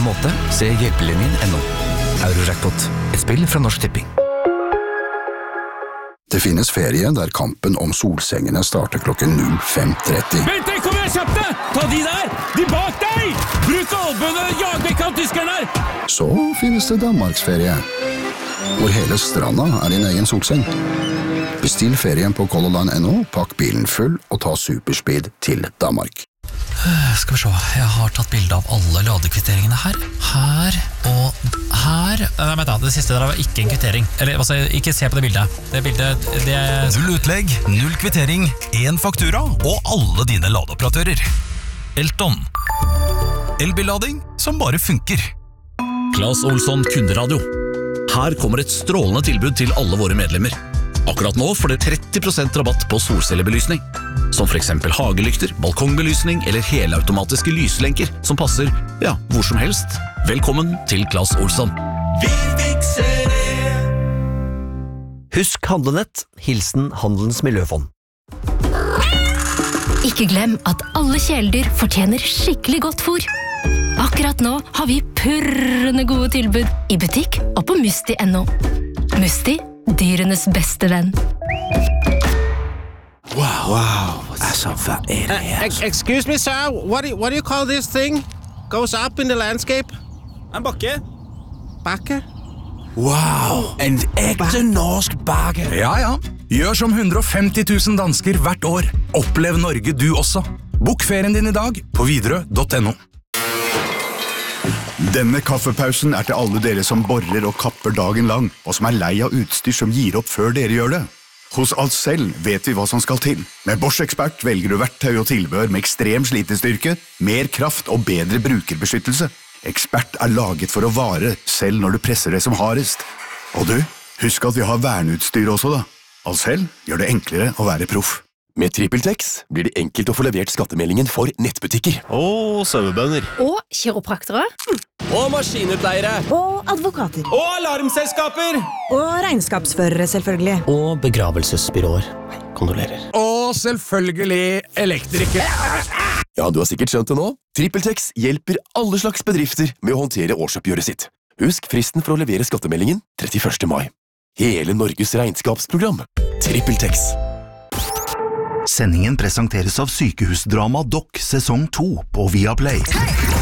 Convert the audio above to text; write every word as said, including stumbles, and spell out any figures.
måte, se hjelpelinjen punktum no. Eurojackpot, et spill fra Norsk Tipping. Det finnes ferie der kampen om solsengene starter klokken fem tretti. Vent, kom igjen, kjapt deg! Ta de der! De bak deg! Bruk albønene, jag vekk av tyskerne her! Så finnes det Danmarksferie, hvor hele stranda er din egen solseng. Bestill ferien på Color Line punktum no, pakk bilen full og ta superspeed til Danmark. Skal vi se, jeg har tatt bilde av alle ladekvitteringene her. Her og her. Nei, vent da, det siste der var ikke en kvittering. Eller, altså, ikke se på det bildet. Det bildet, det er... Null utlegg, null kvittering, en faktura og alle dine ladeoperatører. Elton. Elbillading som bare funker. Claes Olsson Kunderadio. Her kommer et strålende tilbud til alle våre medlemmer. Akkurat nå får dere tretti prosent rabatt på solcellebelysning. Som for eksempel hagelykter, balkongbelysning eller helautomatiske lyslenker som passer, ja, hvor som helst. Velkommen til Claes Olsson. Vi fikser det! Husk handlenett, hilsen Handelens Miljøfond. Ikke glem at alle kjæledyr fortjener skikkelig godt fôr. Akkurat nå har vi purrende gode tilbud i butikk og på Musti punktum no. Musti, dyrenes beste venn. Wow, wow. Altså, hva er det her? Uh, excuse me, sir. What do, you, what do you call this thing? Goes up in the landscape? En bakke. Bakke? Wow, en ekte norsk bakke. Ja, ja. Gjør som hundre og femti tusen dansker hvert år. Opplev Norge du også. Bok ferien din i dag på Widerøe punktum no. Denne kaffepausen er til alle dere som borer og kapper dagen lang, og som er lei av utstyr som gir opp før dere gjør det. Hos Ahlsell vet vi hva som skal til. Med Bosch Expert velger du verktøy og tilbehør med ekstrem slitestyrke, mer kraft og bedre brukerbeskyttelse. Expert er laget for å vare, selv når du presser det som hardest. Og du, husk at vi har verneutstyr også da. Ahlsell gjør det enklere å være proff. Med TrippelTex blir det enkelt å få levert skattemeldingen for nettbutikker. Og sauebønder. Og kiropraktere. Og maskinutleiere. Og advokater. Og alarmselskaper. Og regnskapsførere, selvfølgelig. Og begravelsesbyråer. Kondolerer. Og selvfølgelig elektriker. Ja, du har sikkert skjønt det nå. TrippelTex hjelper alle slags bedrifter med å håndtere årsoppgjøret sitt. Husk fristen for å levere skattemeldingen trettiførste mai. Hele Norges regnskapsprogram. TrippelTex. Sendingen presenteres av Sykehusdrama Doc sesong to på Viaplay.